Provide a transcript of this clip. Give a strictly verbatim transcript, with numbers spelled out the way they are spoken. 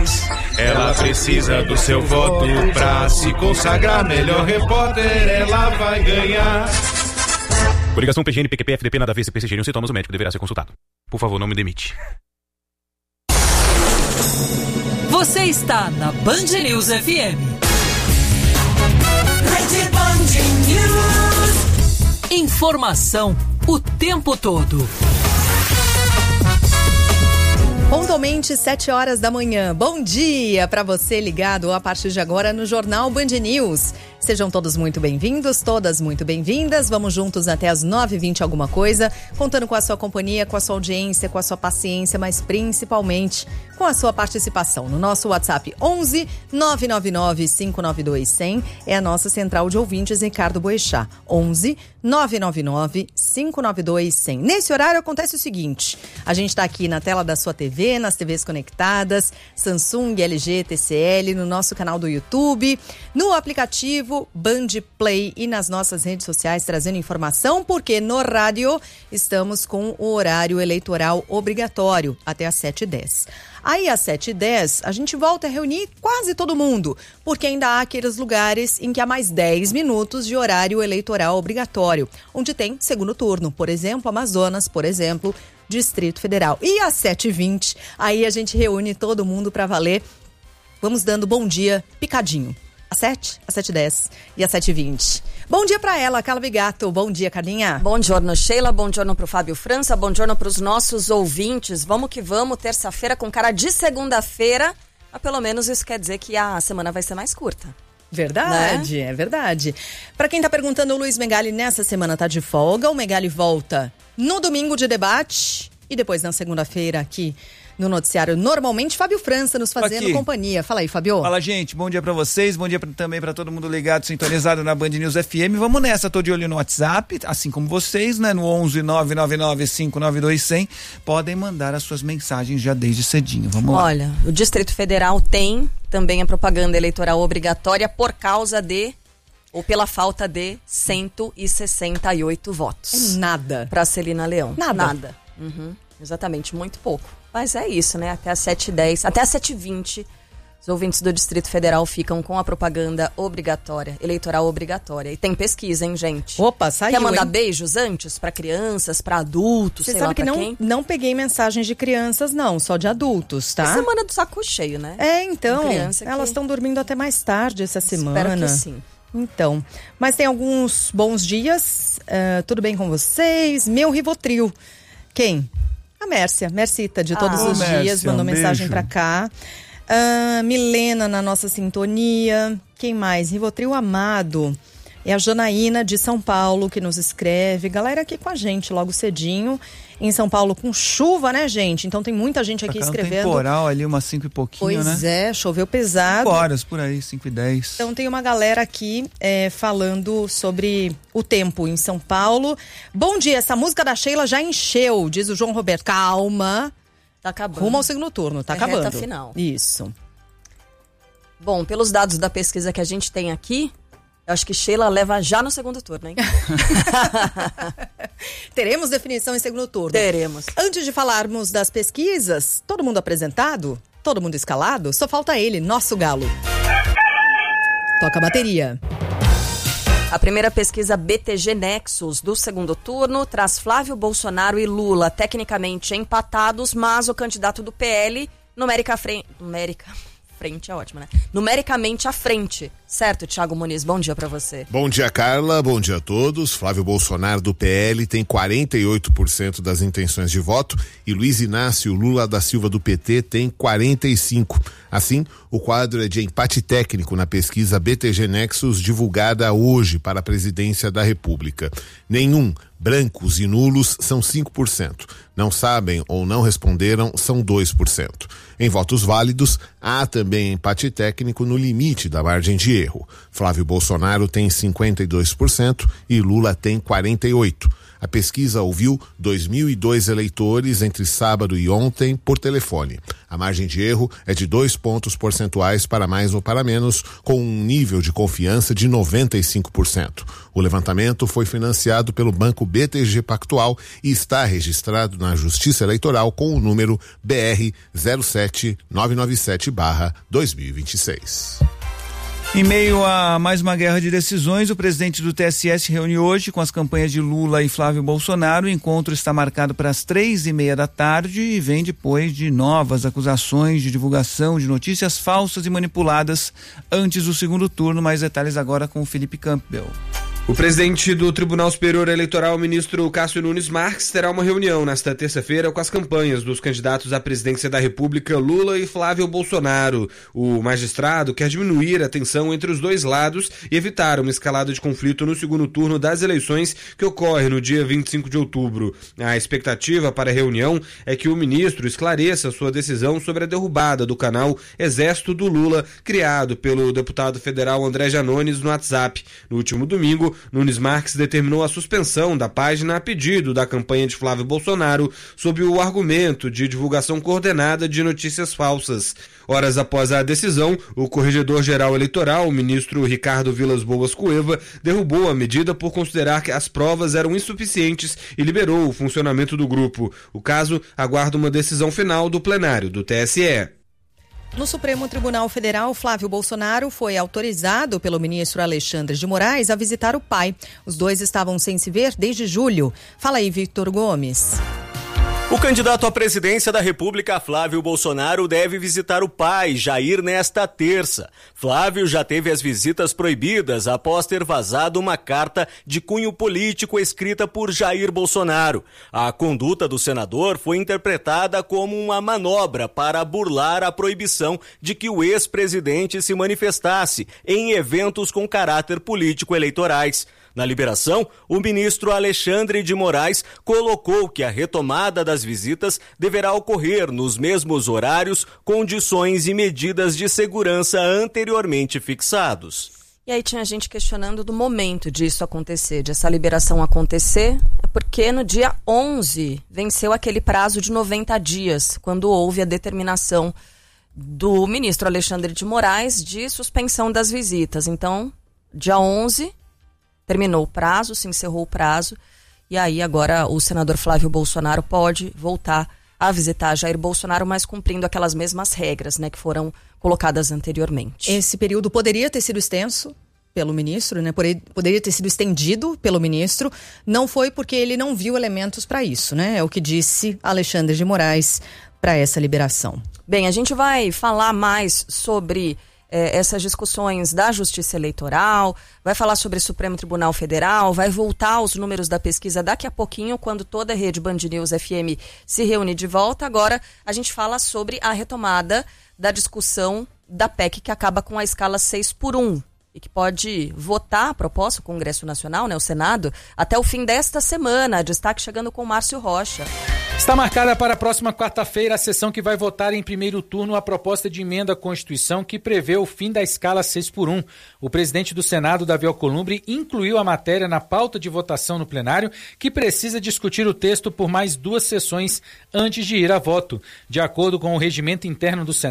News. Ela precisa do seu voto pra se consagrar melhor repórter, ela vai ganhar. Coligação P G N, P Q P, F D P, nada a ver, C P C G, sintomas, o médico deverá ser consultado. Por favor, não me demite. Você está na Band News F M. Rede Band News. Informação o tempo todo. Pontualmente, sete horas da manhã. Bom dia para você ligado a partir de agora no Jornal Band News. Sejam todos muito bem-vindos, todas muito bem-vindas. Vamos juntos até as nove e vinte alguma coisa, contando com a sua companhia, com a sua audiência, com a sua paciência, mas principalmente com a sua participação. No nosso WhatsApp onze nove nove nove cinco nove dois zero zero é a nossa central de ouvintes Ricardo Boechat. onze nove nove nove cinco nove dois zero zero. Nesse horário acontece o seguinte: a gente está aqui na tela da sua T V, nas T Vs conectadas, Samsung, L G, T C L, no nosso canal do YouTube, no aplicativo Band Play e nas nossas redes sociais, trazendo informação, porque no rádio estamos com o horário eleitoral obrigatório até às sete e dez. Aí às sete e dez a gente volta a reunir quase todo mundo, porque ainda há aqueles lugares em que há mais dez minutos de horário eleitoral obrigatório, onde tem segundo turno, por exemplo, Amazonas, por exemplo, Distrito Federal. E às sete e vinte, aí a gente reúne todo mundo para valer. Vamos dando bom dia picadinho. Às sete, às sete e dez e às sete e vinte. Bom dia pra ela, Carla Bigato. Bom dia, Carlinha. Bom giorno, Sheila. Bom giorno pro Fábio França. Bom giorno pros nossos ouvintes. Vamos que vamos, terça-feira com cara de segunda-feira. Mas pelo menos isso quer dizer que a semana vai ser mais curta. Verdade, né? É verdade. Pra quem tá perguntando, o Luiz Megali nessa semana tá de folga. O Megali volta no domingo de debate e depois na segunda-feira aqui no noticiário, normalmente, Fábio França nos fazendo aqui. companhia. Fala aí, Fábio. Fala, gente. Bom dia pra vocês. Bom dia pra, também pra todo mundo ligado, sintonizado na Band News F M. Vamos nessa. Tô de olho no WhatsApp, assim como vocês, né? No onze nove nove nove cinco nove dois zero zero. Podem mandar as suas mensagens já desde cedinho. Vamos lá. Olha, o Distrito Federal tem também a propaganda eleitoral obrigatória por causa de, ou pela falta de, cento e sessenta e oito votos. É nada. Pra Celina Leão. Nada. Nada. Uhum. Exatamente, muito pouco. Mas é isso, né? Até às sete e dez, até às sete e vinte, os ouvintes do Distrito Federal ficam com a propaganda obrigatória, eleitoral obrigatória. E tem pesquisa, hein, gente? Opa, saiu, Quer mandar hein? beijos antes pra crianças, pra adultos, Você sei sabe lá que pra não, quem? não peguei mensagens de crianças, não, só de adultos, tá? É semana do saco cheio, né? É, então, Criança que- elas estão dormindo até mais tarde essa semana. Espero que sim. Então, mas tem alguns bons dias, uh, tudo bem com vocês? Meu Rivotril. Quem? A Mércia, Mercita, de todos Ah. os Ô, dias, Mércia, mandou um mensagem beijo. pra cá. Ah, Milena na nossa sintonia. Quem mais? Rivotril Amado. É a Janaína de São Paulo que nos escreve. Galera aqui com a gente logo cedinho. Em São Paulo com chuva, né, gente? Então tem muita gente aqui Tá um escrevendo. temporal ali, umas cinco e pouquinho, Pois né? é, choveu pesado. cinco horas por aí, cinco e dez. Então tem uma galera aqui é, falando sobre o tempo em São Paulo. Bom dia, essa música da Sheila já encheu, diz o João Roberto. Calma, Tá acabando. rumo ao segundo turno, tá É acabando. reta final. Isso. Bom, pelos dados da pesquisa que a gente tem aqui, eu acho que Sheila leva já no segundo turno, hein? Teremos definição em segundo turno. Teremos. Antes de falarmos das pesquisas, todo mundo apresentado? Todo mundo escalado? Só falta ele, nosso galo. Toca a bateria. A primeira pesquisa B T G Nexus do segundo turno traz Flávio Bolsonaro e Lula tecnicamente empatados, mas o candidato do P L numérica frente... Numérica... Frente é ótimo, né? Numericamente à frente. Certo, Thiago Muniz? Bom dia pra você. Bom dia, Carla. Bom dia a todos. Flávio Bolsonaro, do P L, tem quarenta e oito por cento das intenções de voto e Luiz Inácio Lula da Silva, do P T, tem quarenta e cinco por cento. Assim, o quadro é de empate técnico na pesquisa B T G Nexus, divulgada hoje para a presidência da República. Nenhum, brancos e nulos, são cinco por cento. Não sabem ou não responderam, são dois por cento. Em votos válidos, há também empate técnico no limite da margem de erro. Flávio Bolsonaro tem cinquenta e dois por cento e Lula tem quarenta e oito por cento. A pesquisa ouviu dois mil e dois eleitores entre sábado e ontem por telefone. A margem de erro é de dois pontos percentuais para mais ou para menos, com um nível de confiança de noventa e cinco por cento. O levantamento foi financiado pelo Banco B T G Pactual e está registrado na Justiça Eleitoral com o número B R zero sete nove nove sete barra dois mil e vinte e seis. Em meio a mais uma guerra de decisões, o presidente do T S E se reúne hoje com as campanhas de Lula e Flávio Bolsonaro. O encontro está marcado para as três e meia da tarde e vem depois de novas acusações de divulgação de notícias falsas e manipuladas antes do segundo turno. Mais detalhes agora com o Felipe Campbell. O presidente do Tribunal Superior Eleitoral, o ministro Cássio Nunes Marques, terá uma reunião nesta terça-feira com as campanhas dos candidatos à presidência da República, Lula e Flávio Bolsonaro. O magistrado quer diminuir a tensão entre os dois lados e evitar uma escalada de conflito no segundo turno das eleições que ocorre no dia vinte e cinco de outubro. A expectativa para a reunião é que o ministro esclareça sua decisão sobre a derrubada do canal Exército do Lula, criado pelo deputado federal André Janones no WhatsApp. No último domingo, Nunes Marques determinou a suspensão da página a pedido da campanha de Flávio Bolsonaro sob o argumento de divulgação coordenada de notícias falsas. Horas após a decisão, o corregedor-geral eleitoral, o ministro Ricardo Vilas Boas Cueva, derrubou a medida por considerar que as provas eram insuficientes e liberou o funcionamento do grupo. O caso aguarda uma decisão final do plenário do T S E. No Supremo Tribunal Federal, Flávio Bolsonaro foi autorizado pelo ministro Alexandre de Moraes a visitar o pai. Os dois estavam sem se ver desde julho. Fala aí, Victor Gomes. O candidato à presidência da República, Flávio Bolsonaro, deve visitar o pai, Jair, nesta terça. Flávio já teve as visitas proibidas após ter vazado uma carta de cunho político escrita por Jair Bolsonaro. A conduta do senador foi interpretada como uma manobra para burlar a proibição de que o ex-presidente se manifestasse em eventos com caráter político eleitorais. Na liberação, o ministro Alexandre de Moraes colocou que a retomada das visitas deverá ocorrer nos mesmos horários, condições e medidas de segurança anteriormente fixados. E aí tinha gente questionando do momento disso acontecer, de essa liberação acontecer, é porque no dia onze venceu aquele prazo de noventa dias, quando houve a determinação do ministro Alexandre de Moraes de suspensão das visitas. Então, dia onze... terminou o prazo, se encerrou o prazo, e aí agora o senador Flávio Bolsonaro pode voltar a visitar Jair Bolsonaro, mas cumprindo aquelas mesmas regras, né, que foram colocadas anteriormente. Esse período poderia ter sido extenso pelo ministro, né? Poderia ter sido estendido pelo ministro, não foi porque ele não viu elementos para isso, né? É o que disse Alexandre de Moraes para essa liberação. Bem, a gente vai falar mais sobre É, essas discussões da Justiça Eleitoral, vai falar sobre o Supremo Tribunal Federal, vai voltar aos números da pesquisa daqui a pouquinho, quando toda a rede Band News F M se reúne de volta. Agora a gente fala sobre a retomada da discussão da P E C que acaba com a escala seis por um e que pode votar a proposta, o Congresso Nacional, né, o Senado, até o fim desta semana. Destaque chegando com Márcio Rocha. Está marcada para a próxima quarta-feira a sessão que vai votar em primeiro turno a proposta de emenda à Constituição que prevê o fim da escala seis por um. O presidente do Senado, Davi Alcolumbre, incluiu a matéria na pauta de votação no plenário, que precisa discutir o texto por mais duas sessões antes de ir a voto. De acordo com o regimento interno do Senado,